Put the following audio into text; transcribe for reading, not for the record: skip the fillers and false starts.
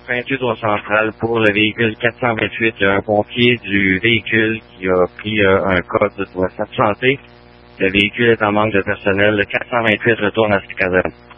peinture au central pour le véhicule 428. Il y a un pompier du véhicule qui a pris un code de sa santé. Le véhicule est en manque de personnel. Le 428 retourne à sa caserne.